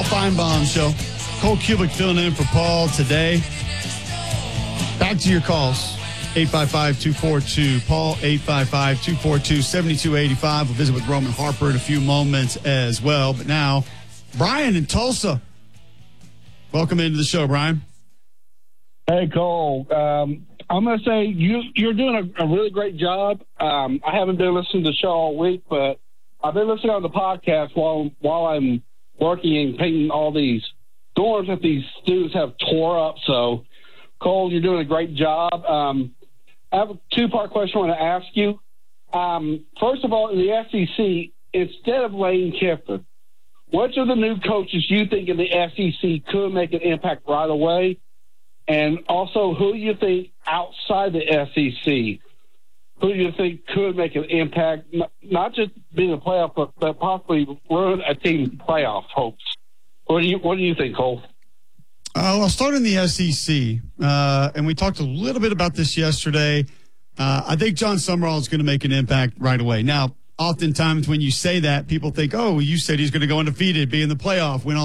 Feinbaum Show. Cole Cubic filling in for Paul today. Back to your calls. 855-242. Paul, 855-242-7285. We'll visit with Roman Harper in a few moments as well. But now, Brian in Tulsa. Welcome into the show, Brian. Hey, Cole. I'm going to say you're doing a really great job. I haven't been listening to the show all week, but I've been listening on the podcast while I'm working and painting all these dorms that these students have tore up. So, Cole, you're doing a great job. I have a two-part question I want to ask you. First of all, in the SEC, instead of Lane Kiffin, which of the new coaches you think in the SEC could make an impact right away? And also, who do you think outside the SEC, who do you think could make an impact, not just being a playoff, but possibly ruin a team's playoff hopes? What do you think, Cole? I'll start in the SEC, and we talked a little bit about this yesterday. I think John Summerall is going to make an impact right away. Now, oftentimes when you say that, people think, oh, you said he's going to go undefeated, be in the playoff, win all